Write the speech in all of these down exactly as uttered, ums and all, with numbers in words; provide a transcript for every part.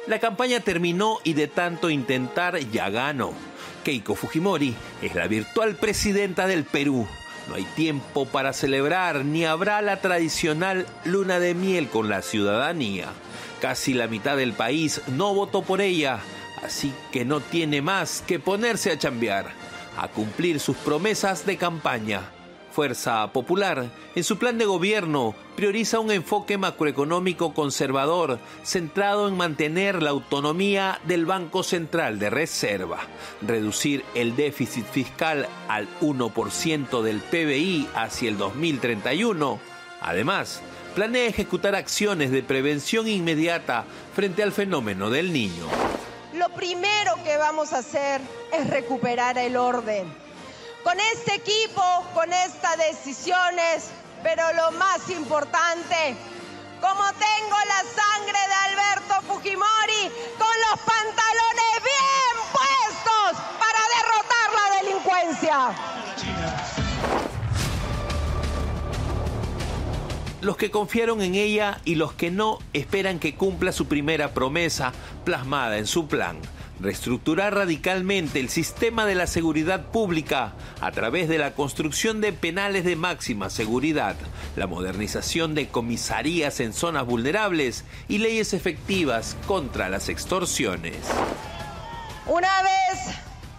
La campaña terminó y de tanto intentar ya ganó. Keiko Fujimori es la virtual presidenta del Perú. No hay tiempo para celebrar, ni habrá la tradicional luna de miel con la ciudadanía. Casi la mitad del país no votó por ella, así que no tiene más que ponerse a chambear, a cumplir sus promesas de campaña. Fuerza Popular, en su plan de gobierno, prioriza un enfoque macroeconómico conservador centrado en mantener la autonomía del Banco Central de Reserva, reducir el déficit fiscal al uno por ciento del P B I hacia el dos mil treinta y uno. Además, planea ejecutar acciones de prevención inmediata frente al fenómeno del Niño. Lo primero que vamos a hacer es recuperar el orden. Con este equipo, con estas decisiones, pero lo más importante, como tengo la sangre de Alberto Fujimori, con los pantalones bien puestos para derrotar la delincuencia. Los que confiaron en ella y los que no esperan que cumpla su primera promesa plasmada en su plan: reestructurar radicalmente el sistema de la seguridad pública a través de la construcción de penales de máxima seguridad, la modernización de comisarías en zonas vulnerables y leyes efectivas contra las extorsiones. Una vez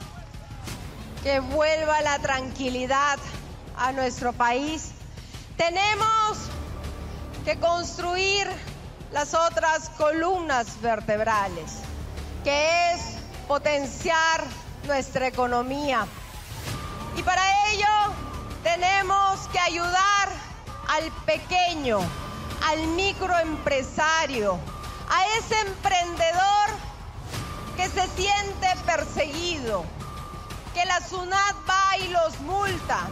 que vuelva la tranquilidad a nuestro país, tenemos que construir las otras columnas vertebrales, que es potenciar nuestra economía. Y para ello tenemos que ayudar al pequeño, al microempresario, a ese emprendedor que se siente perseguido, que la SUNAT va y los multa.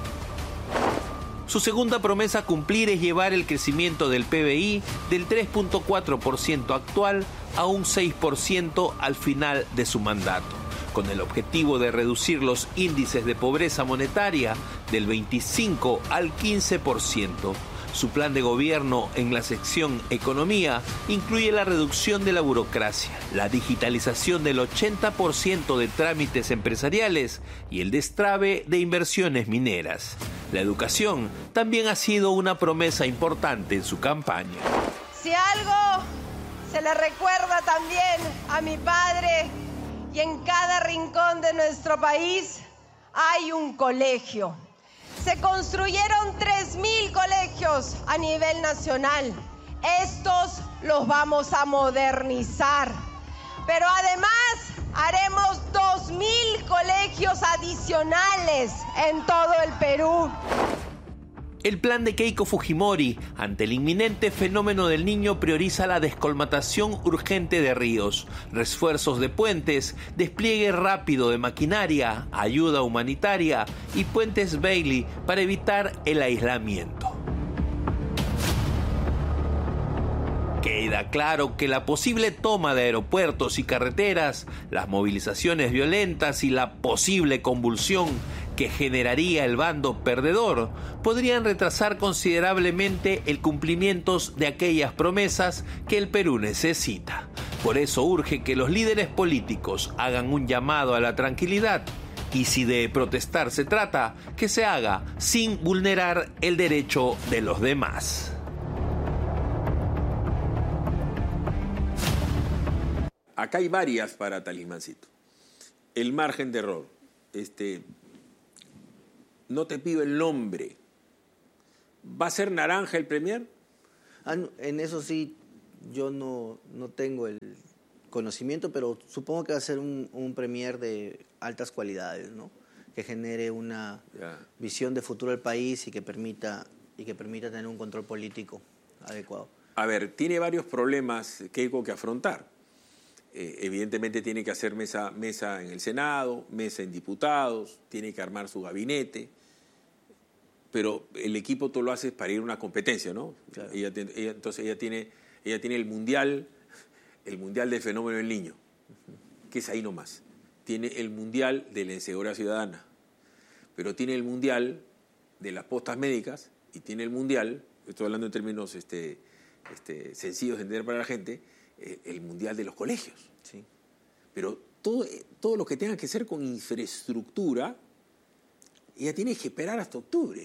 Su segunda promesa a cumplir es llevar el crecimiento del P B I del tres punto cuatro por ciento actual a un seis por ciento al final de su mandato, con el objetivo de reducir los índices de pobreza monetaria del veinticinco al quince por ciento. Su plan de gobierno en la sección Economía incluye la reducción de la burocracia, la digitalización del ochenta por ciento de trámites empresariales y el destrabe de inversiones mineras. La educación también ha sido una promesa importante en su campaña. Si algo se le recuerda también a mi padre, y en cada rincón de nuestro país hay un colegio. Se construyeron tres mil colegios a nivel nacional. Estos los vamos a modernizar. Pero además haremos dos mil colegios adicionales en todo el Perú. El plan de Keiko Fujimori ante el inminente fenómeno del Niño prioriza la descolmatación urgente de ríos, refuerzos de puentes, despliegue rápido de maquinaria, ayuda humanitaria y puentes Bailey para evitar el aislamiento. Queda claro que la posible toma de aeropuertos y carreteras, las movilizaciones violentas y la posible convulsión que generaría el bando perdedor podrían retrasar considerablemente el cumplimiento de aquellas promesas que el Perú necesita. Por eso urge que los líderes políticos hagan un llamado a la tranquilidad y, si de protestar se trata, que se haga sin vulnerar el derecho de los demás. Acá hay varias para Talismancito. El margen de error. Este, no te pido el nombre. ¿Va a ser naranja el premier? Ah, no, en eso sí, yo no, no tengo el conocimiento, pero supongo que va a ser un, un premier de altas cualidades, ¿no? Que genere una yeah. visión de futuro del país y que permita, y que permita tener un control político adecuado. A ver, tiene varios problemas Keiko que afrontar. Eh, evidentemente tiene que hacer mesa, mesa en el Senado, mesa en diputados, tiene que armar su gabinete, pero el equipo todo lo hace para ir a una competencia, ¿no? Claro. Ella, ella, entonces ella tiene, ella tiene el mundial, el mundial del fenómeno del niño, que es ahí nomás. Tiene el mundial de la inseguridad ciudadana, pero tiene el mundial de las postas médicas y tiene el mundial, estoy hablando en términos este, este, sencillos de entender para la gente, eh, el Mundial de los Colegios. Sí. Pero todo, todo lo que tenga que ser con infraestructura, ella tiene que esperar hasta octubre.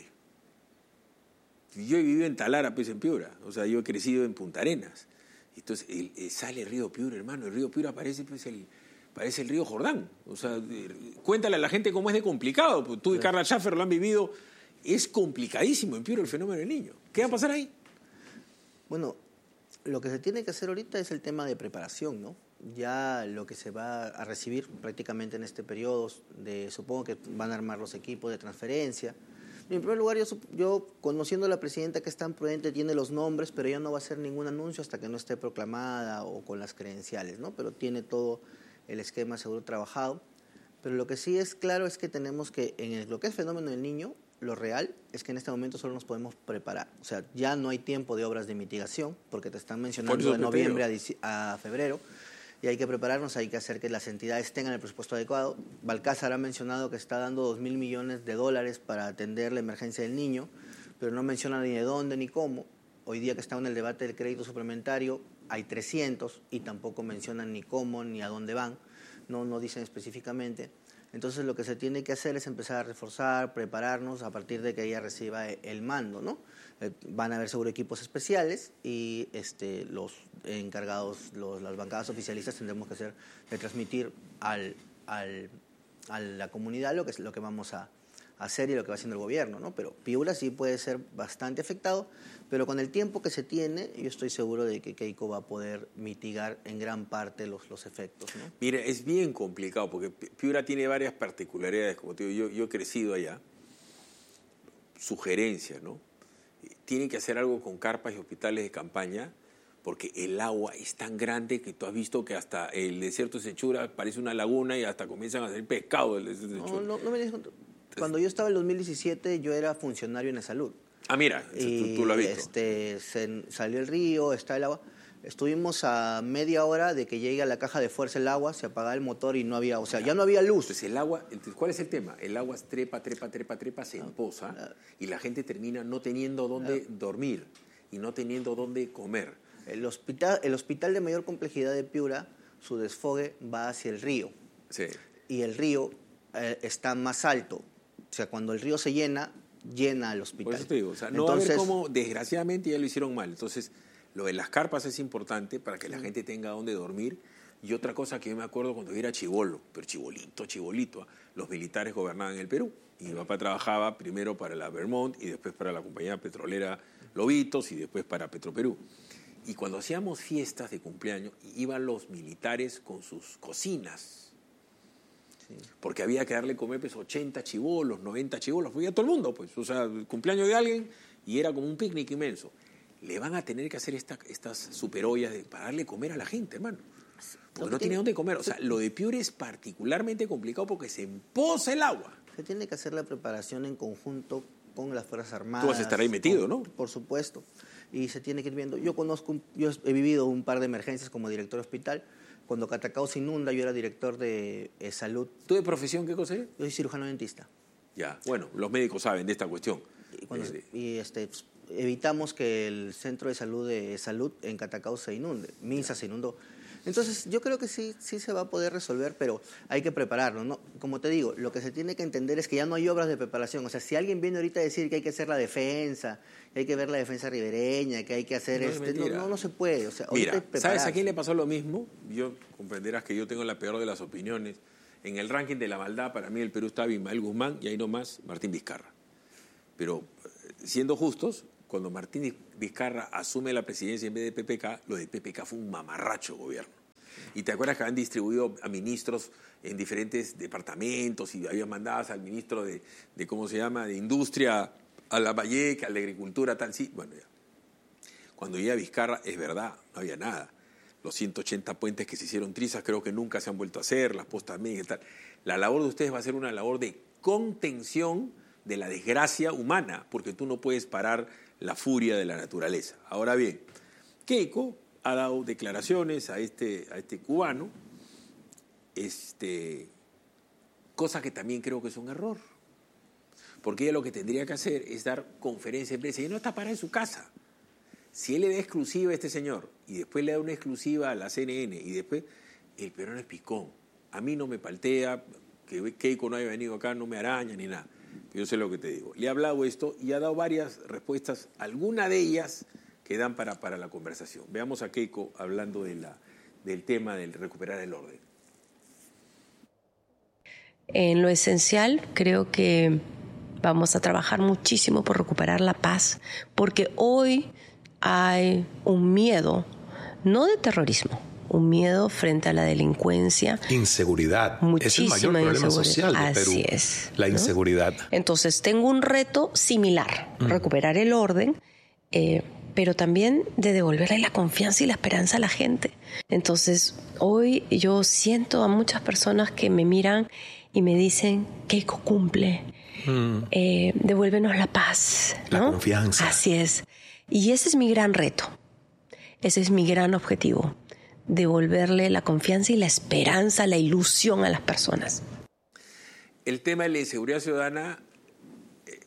Yo he vivido en Talara, pues en Piura. O sea, yo he crecido en Punta Arenas. Entonces el, el, sale el río Piura, hermano. El río Piura parece, pues, el, parece el río Jordán. O sea, cuéntale a la gente cómo es de complicado. Pues tú y Carla Schaffer lo han vivido. Es complicadísimo en Piura el fenómeno del niño. ¿Qué va a pasar ahí? Bueno, lo que se tiene que hacer ahorita es el tema de preparación, ¿no? Ya lo que se va a recibir prácticamente en este periodo, de, supongo que van a armar los equipos de transferencia. En primer lugar, yo, yo conociendo a la presidenta, que es tan prudente, tiene los nombres, pero ella no va a hacer ningún anuncio hasta que no esté proclamada o con las credenciales, ¿no? Pero tiene todo el esquema seguro trabajado. Pero lo que sí es claro es que tenemos que, en el, lo que es fenómeno del niño, lo real es que en este momento solo nos podemos preparar. O sea, ya no hay tiempo de obras de mitigación, porque te están mencionando de noviembre a, a febrero, y hay que prepararnos, hay que hacer que las entidades tengan el presupuesto adecuado. Balcázar ha mencionado que está dando dos mil millones de dólares para atender la emergencia del niño, pero no menciona ni de dónde ni cómo. Hoy día que está en el debate del crédito suplementario hay trescientos y tampoco mencionan ni cómo ni a dónde van, no, no dicen específicamente. Entonces lo que se tiene que hacer es empezar a reforzar, prepararnos a partir de que ella reciba el mando, ¿no? Eh, van a haber seguro equipos especiales y este, los encargados, los, las bancadas oficialistas tendremos que hacer de transmitir al, al, a la comunidad lo que es lo que vamos a hacer y lo que va haciendo el gobierno, ¿no? Pero Piura sí puede ser bastante afectado, pero con el tiempo que se tiene, yo estoy seguro de que Keiko va a poder mitigar en gran parte los, los efectos, ¿no? Mira, es bien complicado porque Piura tiene varias particularidades, como te digo, yo, yo he crecido allá. Sugerencias, ¿no? Tienen que hacer algo con carpas y hospitales de campaña, porque el agua es tan grande que tú has visto que hasta el desierto de Sechura parece una laguna y hasta comienzan a salir pescado del desierto de Sechura. No, no, no me dejes contar. Cuando yo estaba en el dos mil diecisiete, yo era funcionario en la salud. Ah, mira, y tú, tú lo has visto. Este, se, salió el río, está el agua. Estuvimos a media hora de que llegue a la caja de fuerza el agua, se apagaba el motor y no había, o sea, ya no había luz. Entonces el agua, entonces, ¿cuál es el tema? El agua trepa, trepa, trepa, trepa, se empoza ah, y la gente termina no teniendo dónde ah, dormir y no teniendo dónde comer. El hospital, el hospital de mayor complejidad de Piura, su desfogue va hacia el río. Sí. Y el río eh, está más alto. O sea, cuando el río se llena, llena el hospital. Por eso te digo, o sea, no Entonces, va a ver cómo, desgraciadamente, ya lo hicieron mal. Entonces, lo de las carpas es importante para que la gente tenga dónde dormir. Y otra cosa que yo me acuerdo cuando yo era chibolo, pero chibolito, chibolito, los militares gobernaban en el Perú. Y mi papá trabajaba primero para la Vermont y después para la compañía petrolera Lobitos y después para Petroperú. Y cuando hacíamos fiestas de cumpleaños, iban los militares con sus cocinas. Sí. Porque había que darle comer pues ochenta chibolos, noventa chibolos, porque ya todo el mundo, pues, o sea, el cumpleaños de alguien y era como un picnic inmenso. Le van a tener que hacer esta, estas superollas de, para darle comer a la gente, hermano. Porque no tiene dónde comer. O sea, lo de Piura es particularmente complicado porque se empoza el agua. Se tiene que hacer la preparación en conjunto con las Fuerzas Armadas. Tú vas a estar ahí metido, con, ¿no? Por supuesto. Y se tiene que ir viendo. Yo conozco, yo he vivido un par de emergencias como director de hospital. Cuando Catacao se inunda, yo era director de eh, salud. ¿Tú de profesión qué cosa eres? Yo soy cirujano dentista. Ya, bueno, los médicos saben de esta cuestión. Y, cuando, eh, y este, pues, evitamos que el centro de salud de salud en Catacao se inunde. Minsa se inundó. Entonces, yo creo que sí, sí se va a poder resolver, pero hay que prepararlo, ¿no? Como te digo, lo que se tiene que entender es que ya no hay obras de preparación. O sea, si alguien viene ahorita a decir que hay que hacer la defensa, que hay que ver la defensa ribereña, que hay que hacer... No, este, no, no, no se puede. O sea, mira, ¿sabes a quién le pasó lo mismo? Yo comprenderás que yo tengo la peor de las opiniones. En el ranking de la maldad, para mí el Perú está Abimael Guzmán y ahí nomás Martín Vizcarra. Pero, siendo justos, cuando Martín Vizcarra asume la presidencia en vez de P P K, lo de P P K fue un mamarracho gobierno. Y te acuerdas que han distribuido a ministros en diferentes departamentos y habían mandado al ministro de, de, ¿cómo se llama?, de Industria, a la Valleca, a la Agricultura, tal, sí. Bueno, ya. Cuando llega Vizcarra, es verdad, no había nada. Los ciento ochenta puentes que se hicieron trizas creo que nunca se han vuelto a hacer, las postas médicas y tal. La labor de ustedes va a ser una labor de contención de la desgracia humana, porque tú no puedes parar la furia de la naturaleza. Ahora bien, Keiko ha dado declaraciones a este, a este cubano, este, cosa que también creo que es un error. Porque ella lo que tendría que hacer es dar conferencia de prensa. Ella no está parada en su casa. Si él le da exclusiva a este señor y después le da una exclusiva a la C N N y después, el peruano es picón. A mí no me paltea, que Keiko no haya venido acá, no me araña ni nada. Yo sé lo que te digo. Le he hablado esto y ha dado varias respuestas, alguna de ellas que dan para, para la conversación. Veamos a Keiko hablando de la, del tema del recuperar el orden. En lo esencial, creo que vamos a trabajar muchísimo por recuperar la paz, porque hoy hay un miedo, no de terrorismo, un miedo frente a la delincuencia. Inseguridad. Es el mayor problema social de Perú. Así es. La inseguridad. ¿No? Entonces, tengo un reto similar, mm. recuperar el orden, eh, pero también de devolverle la confianza y la esperanza a la gente. Entonces, hoy yo siento a muchas personas que me miran y me dicen, Keiko cumple, mm. eh, devuélvenos la paz, ¿no? La confianza. Así es. Y ese es mi gran reto, ese es mi gran objetivo, devolverle la confianza y la esperanza, la ilusión a las personas. El tema de la inseguridad ciudadana eh,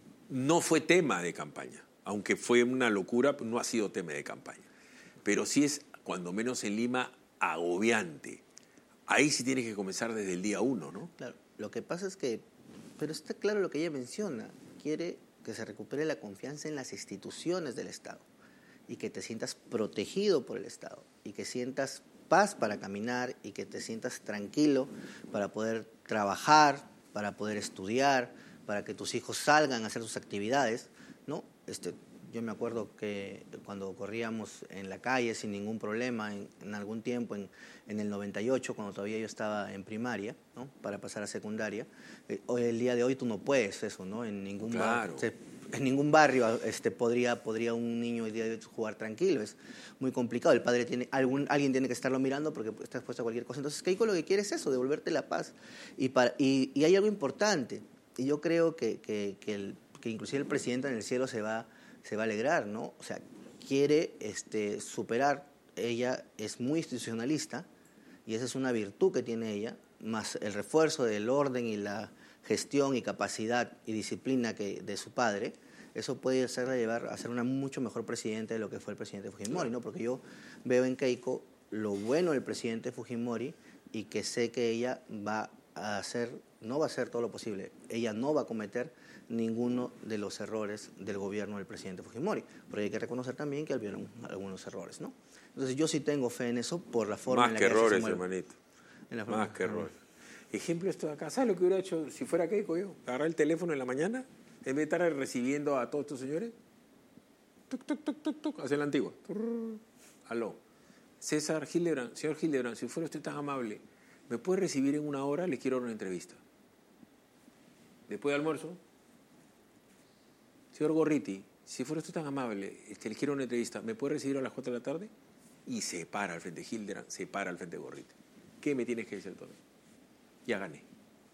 no fue tema de campaña, aunque fue una locura, no ha sido tema de campaña. Pero sí es, cuando menos en Lima, agobiante. Ahí sí tienes que comenzar desde el día uno, ¿no? Claro, lo que pasa es que, pero está claro lo que ella menciona, quiere que se recupere la confianza en las instituciones del Estado y que te sientas protegido por el Estado y que sientas paz para caminar y que te sientas tranquilo para poder trabajar, para poder estudiar, para que tus hijos salgan a hacer sus actividades, ¿no? Este, yo me acuerdo que cuando corríamos en la calle sin ningún problema, en, en algún tiempo, en, en el noventa y ocho, cuando todavía yo estaba en primaria, ¿no? Para pasar a secundaria, eh, hoy, el día de hoy tú no puedes eso, ¿no? En ningún, claro. bar, en ningún barrio este, podría, podría un niño hoy día de hoy jugar tranquilo, es muy complicado. El padre tiene, algún, alguien tiene que estarlo mirando porque está expuesto a cualquier cosa. Entonces, Keiko lo que quiere es eso, devolverte la paz. Y, para, y, y hay algo importante, y yo creo que, que, que, el, que inclusive el presidente en el cielo se va... se va a alegrar, ¿no? O sea, quiere este, superar, ella es muy institucionalista y esa es una virtud que tiene ella, más el refuerzo del orden y la gestión y capacidad y disciplina que, de su padre, eso puede hacerla llevar a ser una mucho mejor presidenta de lo que fue el presidente Fujimori, ¿no? Porque yo veo en Keiko lo bueno del presidente Fujimori y que sé que ella va a hacer, no va a hacer todo lo posible, ella no va a cometer ninguno de los errores del gobierno del presidente Fujimori. Pero hay que reconocer también que hubieron algunos errores, ¿no? Entonces yo sí tengo fe en eso por la forma Más en la que, que errores, se mueve. hermanito. En la Más que errores. Ejemplo esto de acá. ¿Sabes lo que hubiera hecho si fuera Keiko yo? Agarrar el teléfono en la mañana, en vez de estar recibiendo a todos estos señores, tuc, tuc, tuc, tuc, tuc, hacia la antigua. Turr, aló. César Hildebrand, señor Hildebrand, si fuera usted tan amable, ¿me puede recibir en una hora? Le quiero dar una entrevista. Después de almuerzo, señor Gorriti, si fuera usted tan amable, este, le quiero una entrevista, ¿me puede recibir a las cuatro de la tarde? Y se para al frente de Hildebrand, se para al frente de Gorriti. ¿Qué me tienes que decir todo? Ya gané.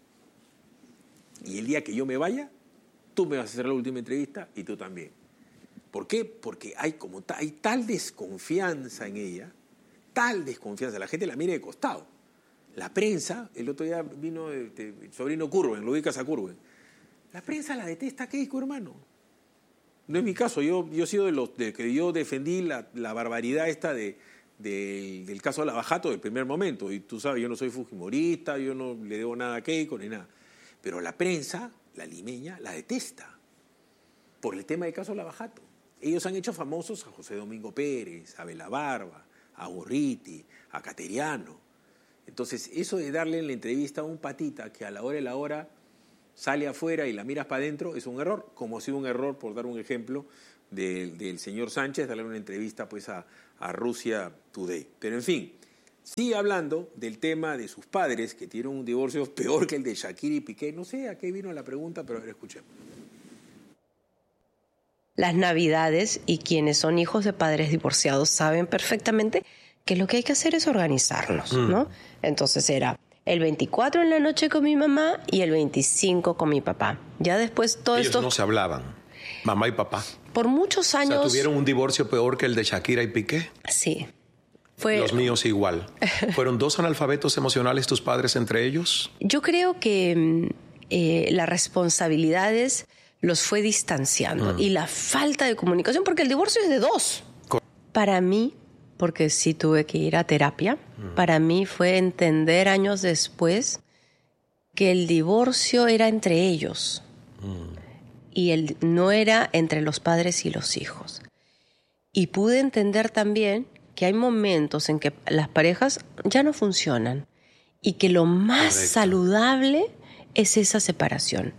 Y el día que yo me vaya, tú me vas a hacer la última entrevista y tú también. ¿Por qué? Porque hay, como ta, hay tal desconfianza en ella, tal desconfianza, la gente la mira de costado. La prensa, el otro día vino este, el sobrino Curwen, lo ubicas a Curwen. La prensa la detesta a Keiko, hermano. No es mi caso, yo, yo he sido de los de que yo defendí la, la barbaridad esta de, de, del caso de Lavajato del primer momento. Y tú sabes, yo no soy fujimorista, yo no le debo nada a Keiko ni nada. Pero la prensa, la limeña, la detesta por el tema del caso Lavajato. Ellos han hecho famosos a José Domingo Pérez, a Bela Barba, a Gorriti, a Cateriano. Entonces, eso de darle en la entrevista a un patita que a la hora de la hora sale afuera y la miras para adentro es un error, como ha sido un error, por dar un ejemplo, del, del señor Sánchez, darle una entrevista pues a, a Rusia Today. Pero en fin, sigue hablando del tema de sus padres, que tienen un divorcio peor que el de Shakira y Piqué. No sé a qué vino la pregunta, pero a ver, escuchemos. Las Navidades, y quienes son hijos de padres divorciados saben perfectamente que lo que hay que hacer es organizarnos, mm. ¿no? Entonces era el veinticuatro en la noche con mi mamá y el veinticinco con mi papá. Ya después todo Ellos esto... no se hablaban, mamá y papá. Por muchos años... O sea, ¿tuvieron un divorcio peor que el de Shakira y Piqué? Sí. Fue... Los míos igual. ¿Fueron dos analfabetos emocionales tus padres entre ellos? Yo creo que eh, las responsabilidades los fue distanciando mm. y la falta de comunicación, porque el divorcio es de dos. Para mí, porque sí tuve que ir a terapia, uh-huh. para mí fue entender años después que el divorcio era entre ellos uh-huh. y el, no era entre los padres y los hijos. Y pude entender también que hay momentos en que las parejas ya no funcionan y que lo más Correcto. saludable es esa separación.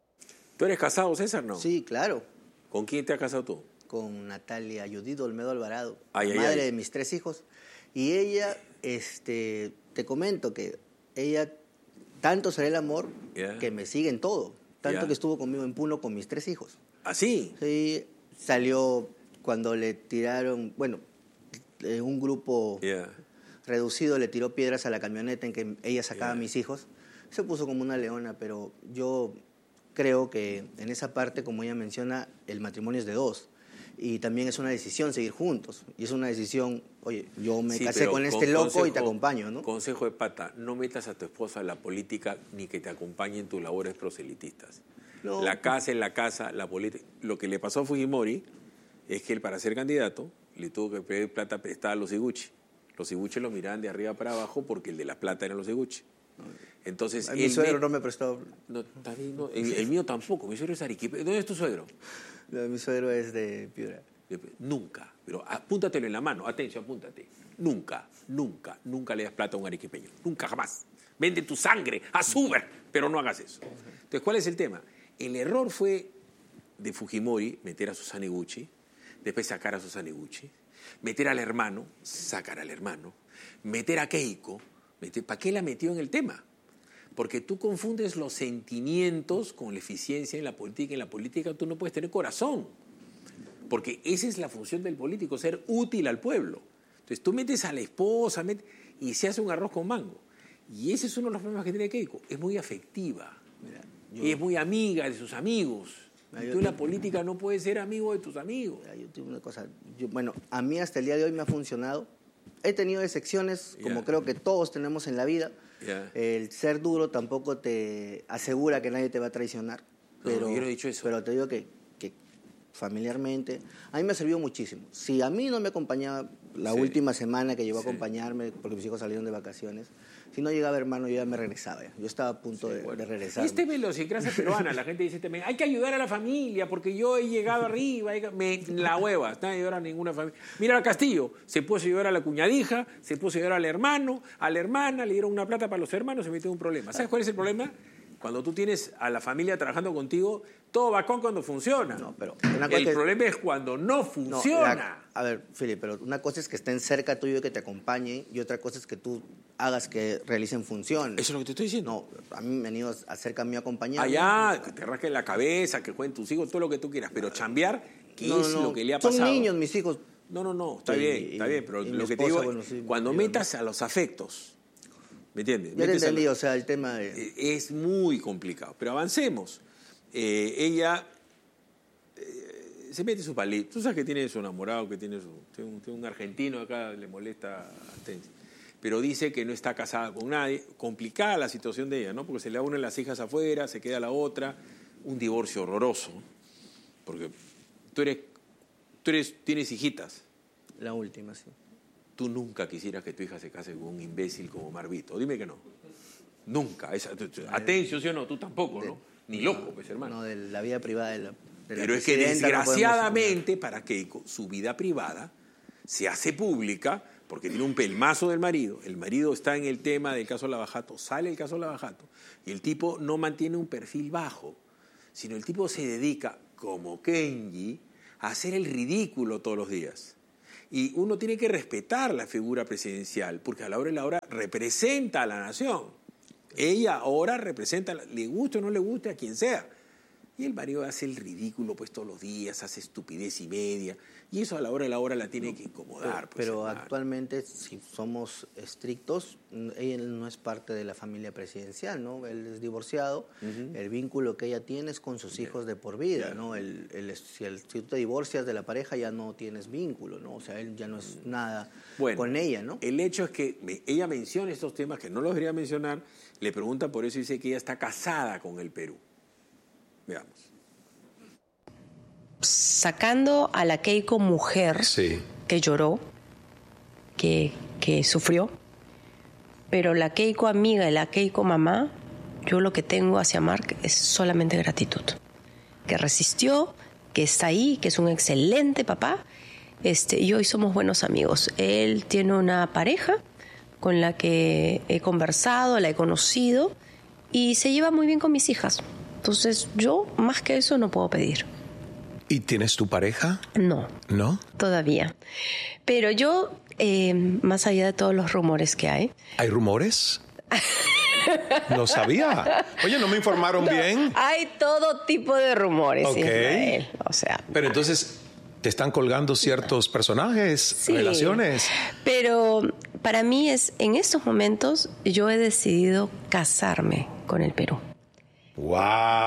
¿Tú eres casado, César, no? Sí, claro. ¿Con quién te has casado tú? Con Natalia Judith Olmedo Alvarado, ay, ay, madre ay. de mis tres hijos. Y ella, este, te comento que ella, tanto será el amor, yeah. que me sigue en todo. Tanto yeah. que estuvo conmigo en Puno con mis tres hijos. ¿Ah, sí? Sí, salió cuando le tiraron, bueno, eh, un grupo yeah. reducido le tiró piedras a la camioneta en que ella sacaba yeah. a mis hijos. Se puso como una leona, pero yo creo que en esa parte, como ella menciona, el matrimonio es de dos. Y también es una decisión seguir juntos. Y es una decisión, oye, yo me sí, casé con este con, loco consejo, y te acompaño, ¿no? Consejo de pata, no metas a tu esposa en la política ni que te acompañe en tus labores proselitistas. No. La casa es la casa, la política. Lo que le pasó a Fujimori es que él, para ser candidato, le tuvo que pedir plata prestada a los Iguchi. Los Iguchi lo miraban de arriba para abajo porque el de la plata eran los Iguchi. Entonces, mi suegro me... no me prestó. No, no, el, el mío tampoco, mi suegro es arequipeño. ¿Dónde es tu suegro? No, mi suegro es de Piura. Nunca, pero apúntatelo en la mano, atención, apúntate. Nunca, nunca, nunca le das plata a un arequipeño. Nunca, jamás. Vende tu sangre a Uber, pero no hagas eso. Entonces, ¿cuál es el tema? El error fue de Fujimori meter a Susana Iguchi, después sacar a Susana Iguchi, meter al hermano, sacar al hermano, meter a Keiko. ¿Para qué la metió en el tema? Porque tú confundes los sentimientos con la eficiencia en la política. En la política tú no puedes tener corazón. Porque esa es la función del político, ser útil al pueblo. Entonces tú metes a la esposa metes, y se hace un arroz con mango. Y ese es uno de los problemas que tiene Keiko. Es muy afectiva. Mira, yo, y es muy amiga de sus amigos. Y tú en la política no puedes ser amigo de tus amigos. Mira, yo tengo una cosa. Yo, bueno, a mí hasta el día de hoy me ha funcionado. He tenido excepciones, como yeah. creo que todos tenemos en la vida. Yeah. El ser duro tampoco te asegura que nadie te va a traicionar. Pero, no, yo no he dicho eso. Pero te digo que, que familiarmente, a mí me ha servido muchísimo. Si a mí no me acompañaba la sí. última semana que llegó sí. a acompañarme, porque mis hijos salieron de vacaciones, si no llegaba hermano, yo ya me regresaba. Ya. Yo estaba a punto sí, de, bueno. de regresar. Esta idiosincrasia peruana, la gente dice también, hay que ayudar a la familia, porque yo he llegado arriba, hay que... me la hueva, no hay que ayudar a ninguna familia. Mira al Castillo, se puso a ayudar a la cuñadija, se puso a ayudar al hermano, a la hermana, le dieron una plata para los hermanos, se metió en un problema. ¿Sabes cuál es el problema? Cuando tú tienes a la familia trabajando contigo, todo bacán cuando funciona. No, pero una cosa el que... problema es cuando no funciona. No, la... A ver, Filipe, pero una cosa es que estén cerca tuyo y que te acompañen, y otra cosa es que tú hagas que realicen funciones. Eso es lo que te estoy diciendo. No, a mí me han ido acerca a mí acompañando. Allá, que te rasquen la cabeza, que jueguen tus hijos, todo lo que tú quieras, pero chambear, ¿qué no, es no, lo que le ha pasado? Son niños mis hijos. No, no, no, está sí, bien, y, está bien, pero lo que esposa, te digo, bueno, sí, cuando metas a los afectos, ¿me entiendes? Ya te entendí, la... o sea, el tema de... Es muy complicado, pero avancemos. Eh, ella eh, se mete su palito. Tú sabes que tiene su enamorado, que tiene, su, tiene, un, tiene un argentino acá, le molesta, pero dice que no está casada con nadie. Complicada la situación de ella, ¿no? Porque se le unen las hijas afuera, se queda la otra. Un divorcio horroroso. Porque tú eres, tú eres, tienes hijitas. La última, sí. Tú nunca quisieras que tu hija se case con un imbécil como Marvito. Dime que no. Nunca. Esa, atención, ¿sí o no? Tú tampoco, ¿no? Ni no, loco, pues, hermano. No, de la vida privada de la, de Pero la es que desgraciadamente no para Keiko, su vida privada se hace pública porque tiene un pelmazo del marido. El marido está en el tema del caso Lavajato. Sale el caso Lavajato. Y el tipo no mantiene un perfil bajo, sino el tipo se dedica, como Kenji, a hacer el ridículo todos los días. Y uno tiene que respetar la figura presidencial, porque a la hora de la hora representa a la nación. Ella ahora representa, le guste o no le guste a quien sea. Y el marido hace el ridículo pues todos los días, hace estupidez y media. Y eso a la hora de la hora la tiene que incomodar. Pues, pero actualmente, si somos estrictos, él no es parte de la familia presidencial, ¿no? Él es divorciado. Uh-huh. El vínculo que ella tiene es con sus hijos yeah. de por vida, yeah. ¿no? El, el, si, el, si tú te divorcias de la pareja ya no tienes vínculo, ¿no? O sea, él ya no es nada bueno, con ella, ¿no? El hecho es que me, ella menciona estos temas que no los debería mencionar, le pregunta por eso y dice que ella está casada con el Perú. Veamos. Sacando a la Keiko mujer, sí. que lloró, que, que sufrió, pero la Keiko amiga y la Keiko mamá, yo lo que tengo hacia Mark es solamente gratitud. Que resistió, que está ahí, que es un excelente papá, este, y hoy somos buenos amigos. Él tiene una pareja con la que he conversado, la he conocido, y se lleva muy bien con mis hijas. Entonces, yo más que eso no puedo pedir. ¿Y tienes tu pareja? No. ¿No? Todavía. Pero yo, eh, más allá de todos los rumores que hay... ¿Hay rumores? No sabía. Oye, ¿no me informaron no, bien? Hay todo tipo de rumores, okay. Ismael. O sea... Pero entonces, ¿te están colgando ciertos personajes, sí, relaciones? Pero para mí es, en estos momentos, yo he decidido casarme con el Perú. ¡Wow!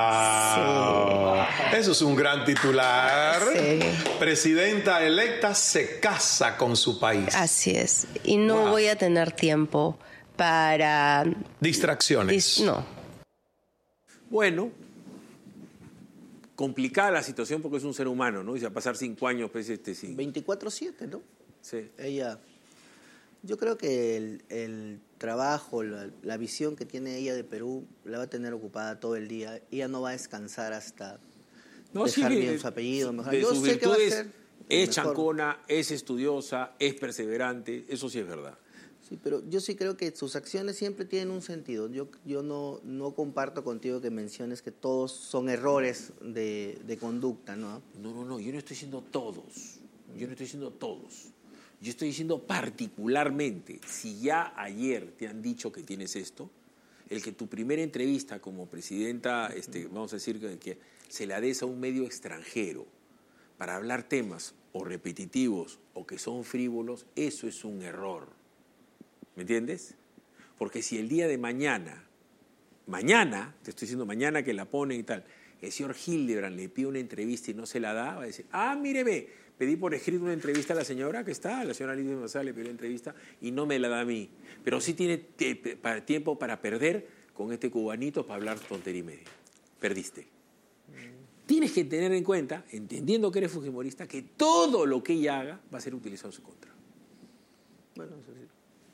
Sí. Eso es un gran titular. Sí. Presidenta electa se casa con su país. Así es. Y no wow. voy a tener tiempo para... Distracciones. Dis- no. Bueno, complicada la situación porque es un ser humano, ¿no? Y se va a pasar cinco años, pues, este, sin... veinticuatro siete, ¿no? Sí. Ella... Yo creo que el, el trabajo, la, la visión que tiene ella de Perú la va a tener ocupada todo el día. Ella no va a descansar hasta no, dejar sí, bien de, su apellido. Mejor. De Yo sus sé que va a virtudes, ser es mejor. chancona, es estudiosa, es perseverante, eso sí es verdad. Sí, pero yo sí creo que sus acciones siempre tienen un sentido. Yo, yo no, no comparto contigo que menciones que todos son errores de, de conducta, ¿no? No, no, no, yo no estoy diciendo todos. Yo no estoy diciendo todos. Yo estoy diciendo particularmente, si ya ayer te han dicho que tienes esto, el que tu primera entrevista como presidenta, este, vamos a decir que, que se la des a un medio extranjero para hablar temas o repetitivos o que son frívolos, eso es un error. ¿Me entiendes? Porque si el día de mañana, mañana, te estoy diciendo mañana que la ponen y tal, el señor Hildebrand le pide una entrevista y no se la da, va a decir, ah, míreme, pedí por escrito una entrevista a la señora que está, la señora Lidia Massá le pidió una entrevista y no me la da a mí. Pero sí tiene tiempo para perder con este cubanito para hablar tontería y media. Perdiste. Mm. Tienes que tener en cuenta, entendiendo que eres fujimorista, que todo lo que ella haga va a ser utilizado en su contra. Bueno, eso sí.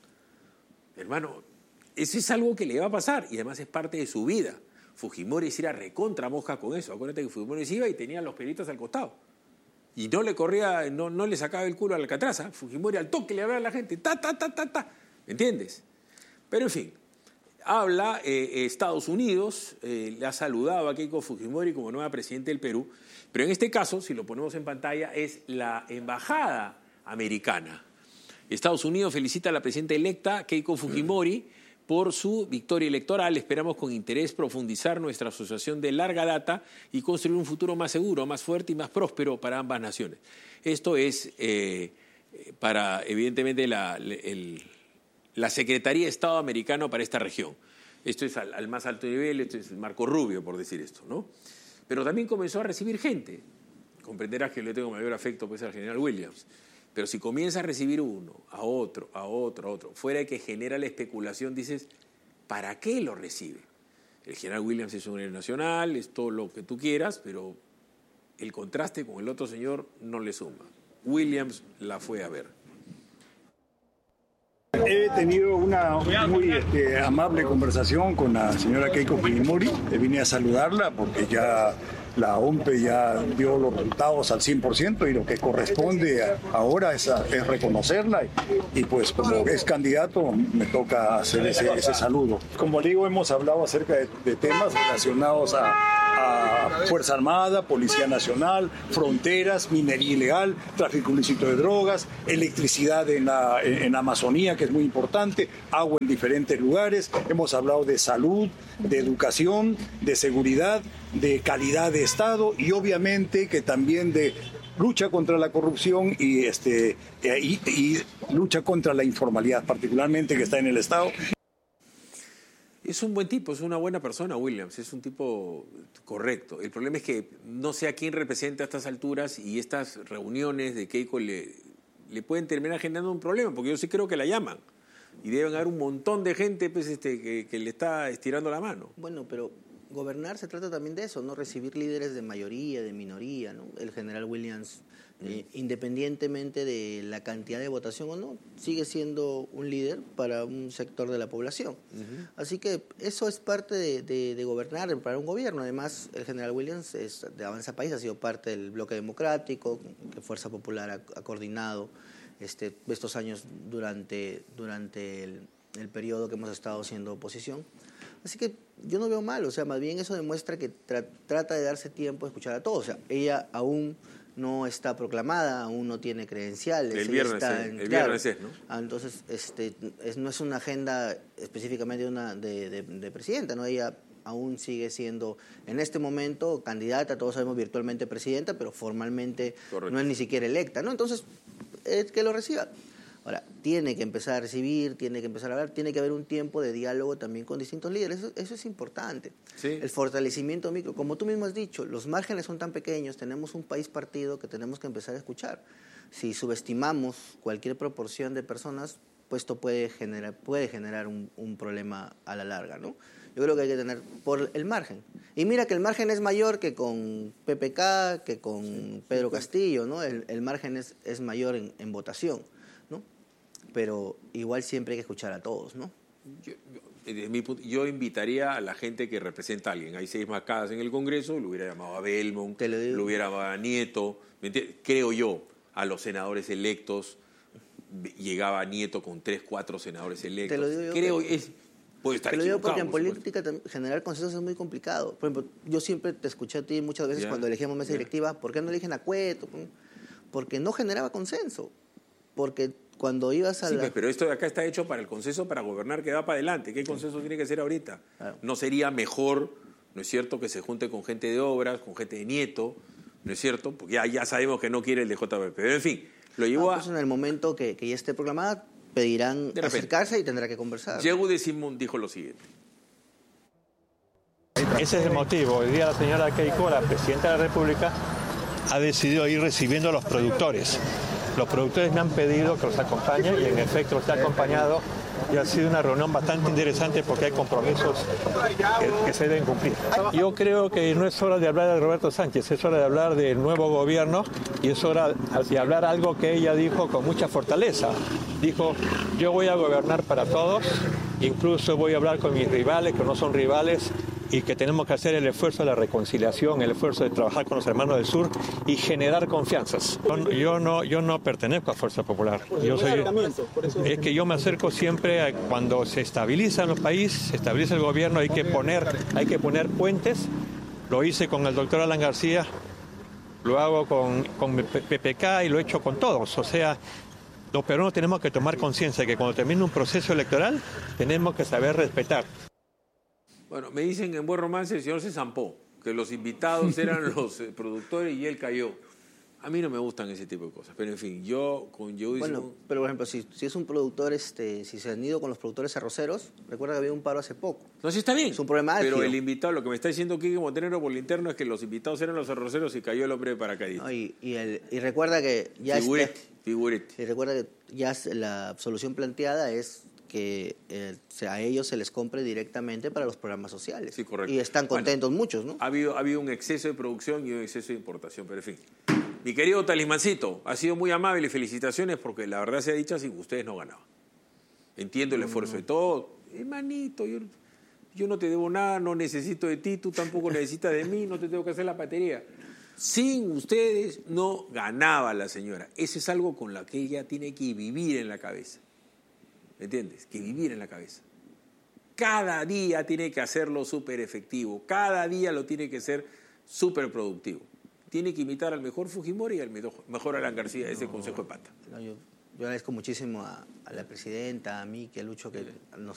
Hermano, eso es algo que le va a pasar y además es parte de su vida. Fujimori se iba recontra mosca con eso. Acuérdate que Fujimori se iba y tenía los pelitos al costado. Y no le corría, no, no le sacaba el culo a la Alcatraza. Fujimori al toque le hablaba a la gente, ta, ta, ta, ta, ta. ¿Me entiendes? Pero en fin, habla eh, Estados Unidos, eh, le ha saludado a Keiko Fujimori como nueva presidenta del Perú, pero en este caso, si lo ponemos en pantalla, es la embajada americana. Estados Unidos felicita a la presidenta electa, Keiko Fujimori, por su victoria electoral. Esperamos con interés profundizar nuestra asociación de larga data y construir un futuro más seguro, más fuerte y más próspero para ambas naciones. Esto es eh, para, evidentemente, la, el, la Secretaría de Estado americano para esta región. Esto es al, al más alto nivel, esto es Marco Rubio, por decir esto, ¿no? Pero también comenzó a recibir gente. Comprenderás que yo le tengo mayor afecto pues, al general Williams. Pero si comienza a recibir uno, a otro, a otro, a otro, fuera de que genera la especulación, dices, ¿para qué lo recibe? El general Williams es un héroe nacional, es todo lo que tú quieras, pero el contraste con el otro señor no le suma. Williams la fue a ver. He tenido una muy este, amable conversación con la señora Keiko Fujimori. Vine a saludarla porque ya la O M P E ya dio los resultados al cien por ciento y lo que corresponde a, ahora es, a, es reconocerla y, y pues como es candidato me toca hacer ese, ese saludo. Como digo, hemos hablado acerca de, de temas relacionados a, a Fuerza Armada, Policía Nacional, fronteras, minería ilegal, tráfico ilícito de drogas, electricidad en la, en, en Amazonía, que es muy importante, agua en diferentes lugares. Hemos hablado de salud, de educación, de seguridad, de calidad de Estado y obviamente que también de lucha contra la corrupción y, este, y, y lucha contra la informalidad, particularmente que está en el Estado. Es un buen tipo, es una buena persona, Williams, es un tipo correcto. El problema es que no sé a quién representa a estas alturas y estas reuniones de Keiko le, le pueden terminar generando un problema, porque yo sí creo que la llaman. Y deben haber un montón de gente pues, este, que, que le está estirando la mano. Bueno, pero gobernar se trata también de eso, ¿no? Recibir líderes de mayoría, de minoría, ¿no? El general Williams Eh, independientemente de la cantidad de votación o no, sigue siendo un líder para un sector de la población. Uh-huh. Así que eso es parte de, de, de gobernar para un gobierno. Además, el general Williams es, de Avanza País ha sido parte del bloque democrático, que Fuerza Popular ha, ha coordinado este, estos años durante, durante el, el periodo que hemos estado siendo oposición. Así que yo no veo mal, o sea, más bien eso demuestra que tra trata de darse tiempo a escuchar a todos. O sea, ella aún no está proclamada, aún no tiene credenciales. El viernes, está en, en, el claro, viernes es, ¿no? Entonces, este, es, no es una agenda específicamente de, una, de, de, de presidenta, ¿no? Ella aún sigue siendo, en este momento, candidata, todos sabemos virtualmente presidenta, pero formalmente Correcto. No es ni siquiera electa, ¿no? Entonces, es que lo reciba. Ahora, tiene que empezar a recibir, tiene que empezar a hablar, tiene que haber un tiempo de diálogo también con distintos líderes, eso, eso es importante. Sí. El fortalecimiento micro, como tú mismo has dicho, los márgenes son tan pequeños, tenemos un país partido que tenemos que empezar a escuchar. Si subestimamos cualquier proporción de personas, pues esto puede generar, puede generar un, un problema a la larga, ¿no? Yo creo que hay que tener por el margen. Y mira que el margen es mayor que con P P K, que con sí. Pedro Castillo, ¿no? El, el margen es, es mayor en, en votación, ¿no? Pero igual siempre hay que escuchar a todos, ¿no? Yo, yo, mi, yo invitaría a la gente que representa a alguien. Hay seis mascadas en el Congreso, lo hubiera llamado a Belmont, lo, lo hubiera llamado a Nieto. Creo yo, a los senadores electos, llegaba Nieto con tres, cuatro senadores electos. Te lo digo yo. Creo que es, puede estar te lo digo porque en por política generar consensos es muy complicado. Por ejemplo, yo siempre te escuché a ti muchas veces yeah. cuando elegíamos mesa yeah. directiva, ¿por qué no eligen a Cueto? Porque no generaba consenso. Porque cuando ibas a sí, la... pero esto de acá está hecho para el consenso para gobernar que va para adelante. ¿Qué consenso sí. tiene que ser ahorita? Claro. ¿No sería mejor, no es cierto, que se junte con gente de obras, con gente de Nieto, no es cierto? Porque ya, ya sabemos que no quiere el de J P P. Pero en fin, lo llevó ah, pues a... en el momento que, que ya esté proclamada, pedirán acercarse y tendrá que conversar. Diego de Simón dijo lo siguiente. Ese es el motivo. Hoy día la señora Keiko, la presidenta de la República, ha decidido ir recibiendo a los productores. Los productores me han pedido que los acompañe y en efecto los he acompañado y ha sido una reunión bastante interesante porque hay compromisos que, que se deben cumplir. Yo creo que no es hora de hablar de Roberto Sánchez, es hora de hablar del nuevo gobierno y es hora de hablar algo que ella dijo con mucha fortaleza. Dijo, yo voy a gobernar para todos, incluso voy a hablar con mis rivales, que no son rivales, y que tenemos que hacer el esfuerzo de la reconciliación, el esfuerzo de trabajar con los hermanos del sur y generar confianzas. Yo no, yo no pertenezco a Fuerza Popular. Yo soy, es que yo me acerco siempre a cuando se estabilizan los países, se estabiliza el gobierno, hay que poner, hay que poner puentes. Lo hice con el doctor Alan García, lo hago con, con P P K y lo he hecho con todos. O sea, los peruanos tenemos que tomar conciencia de que cuando termine un proceso electoral tenemos que saber respetar. Bueno, me dicen en Buen Romance el señor se zampó, que los invitados eran los eh, productores y él cayó. A mí no me gustan ese tipo de cosas, pero en fin, yo con Joe... Bueno, Simón... pero por ejemplo, si, si es un productor, este, si se han ido con los productores arroceros, recuerda que había un paro hace poco. No, sí está bien. Es un problema álgido. Pero el invitado, lo que me está diciendo Quique Montenegro por el interno es que los invitados eran los arroceros y cayó el hombre de paracaidista. No, y, y, el, y recuerda que ya... Figurete, está, figurete. Y recuerda que ya la solución planteada es que eh, a ellos se les compre directamente para los programas sociales. Sí, correcto. Y están contentos bueno, muchos, ¿no? Ha habido, ha habido un exceso de producción y un exceso de importación, pero en fin. Mi querido Talismancito, ha sido muy amable y felicitaciones porque la verdad sea dicha, sin ustedes no ganaban. Entiendo el esfuerzo no, no. de todos. Hermanito, yo, yo no te debo nada, no necesito de ti, tú tampoco necesitas de mí, no te tengo que hacer la batería. Sin ustedes no ganaba la señora. Eso es algo con lo que ella tiene que vivir en la cabeza. ¿Me entiendes? Que vivir en la cabeza. Cada día tiene que hacerlo súper efectivo. Cada día lo tiene que ser súper productivo. Tiene que imitar al mejor Fujimori y al mejor Alan García, ese no, consejo de pata. No, yo, yo agradezco muchísimo a, a la presidenta, a mí, que Lucho, que nos